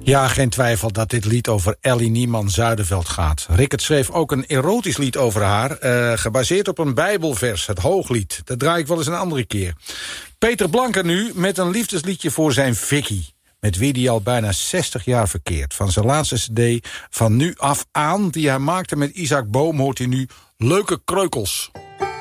Ja, geen twijfel dat dit lied over Ellie Niemann-Zuiderveld gaat. Rickert schreef ook een erotisch lied over haar, gebaseerd op een bijbelvers, het Hooglied. Dat draai ik wel eens een andere keer. Peter Blanker nu met een liefdesliedje voor zijn Vicky, met wie hij al bijna 60 jaar verkeert. Van zijn laatste cd Van Nu Af Aan, die hij maakte met Isaac Boom, hoort hij nu Leuke Kreukels.